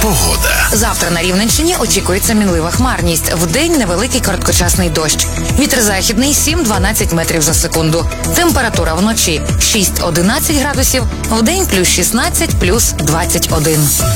Погода. Завтра на Рівненщині очікується мінлива хмарність. Вдень невеликий короткочасний дощ. Вітер західний 7-12 метрів за секунду. Температура вночі 6-11 градусів, вдень плюс 16, плюс 21.